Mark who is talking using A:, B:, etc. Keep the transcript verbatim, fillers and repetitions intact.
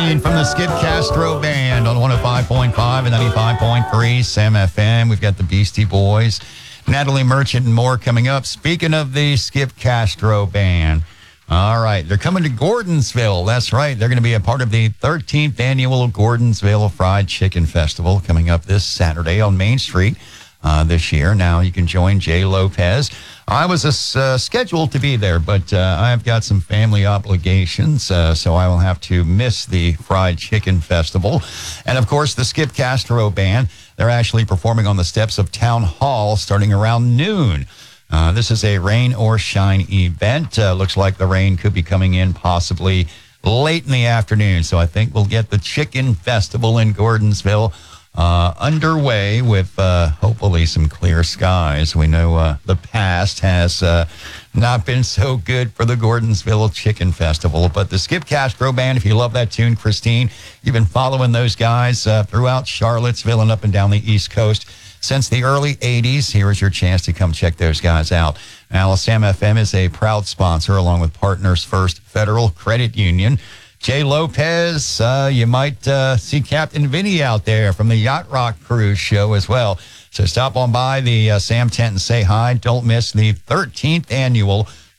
A: From the Skip Castro Band on one oh five point five and ninety-five point three Sam F M. We've got the Beastie Boys, Natalie Merchant, and more coming up. Speaking of the Skip Castro Band, all right, they're coming to Gordonsville. That's right. They're going to be a part of the thirteenth annual Gordonsville Fried Chicken Festival coming up this Saturday on Main Street uh, this year. Now you can join Jay Lopez. I was uh, scheduled to be there, but uh, I've got some family obligations, uh, so I will have to miss the Fried Chicken Festival. And, of course, the Skip Castro Band, they're actually performing on the steps of Town Hall starting around noon. Uh, this is a rain or shine event. Uh, looks like the rain could be coming in possibly late in the afternoon, so I think we'll get the Chicken Festival in Gordonsville Uh, underway with uh, hopefully some clear skies. We know uh, the past has uh, not been so good for the Gordonsville Chicken Festival, but the Skip Castro Band, if you love that tune, Christine, you've been following those guys uh, throughout Charlottesville and up and down the East Coast since the early eighties. Here is your chance to come check those guys out. Now, Sam F M is a proud sponsor along with Partners First Federal Credit Union. Jay Lopez, uh, you might uh, see Captain Vinny out there from the Yacht Rock Cruise Show as well. So stop on by the uh, Sam tent and say hi. Don't miss the thirteenth annual